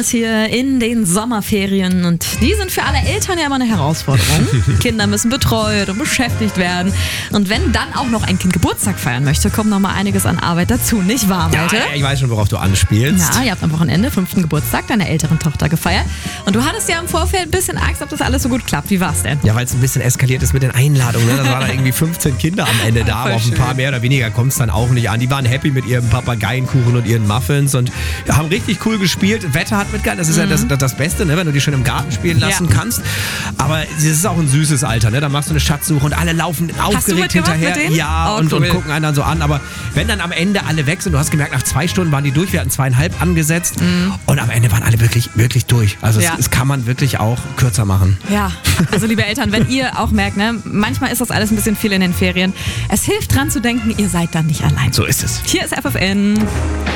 ist hier in den Sommerferien und die sind für alle Eltern ja immer eine Herausforderung. Kinder müssen betreut und beschäftigt werden. Und wenn dann auch noch ein Kind Geburtstag feiern möchte, kommt noch mal einiges an Arbeit dazu, nicht wahr, Malte? Ja, ich weiß schon, worauf du anspielst. Ja, ihr habt am Wochenende 5. Geburtstag deiner älteren Tochter gefeiert. Und du hattest ja im Vorfeld ein bisschen Angst, ob das alles so gut klappt. Wie war's denn? Ja, weil es ein bisschen eskaliert ist mit den Einladungen. Ne? Da waren da irgendwie 15 Kinder am Ende da, aber auf ein paar mehr oder weniger kommt es dann auch nicht an. Die waren happy mit ihrem Papageienkuchen und ihren Muffins und haben richtig cool gespielt. Wetter hat mitgehalten, das ist ja das Beste, ne? Wenn du die schon im Garten spielen lassen kannst. Aber es ist auch ein süßes Alter, ne? Da machst du eine Schatzsuche und alle laufen aufgeregt hinterher. Mit denen? Ja, und gucken einen dann so an. Aber wenn dann am Ende alle weg sind, du hast gemerkt, nach 2 Stunden waren die durch, wir hatten 2,5 angesetzt und am Ende waren alle wirklich, wirklich durch. Also es kann man wirklich auch kürzer machen. Ja, also liebe Eltern, wenn ihr auch merkt, ne, manchmal ist das alles ein bisschen viel in den Ferien. Es hilft dran zu denken, ihr seid dann nicht allein. So ist es. Hier ist FFN.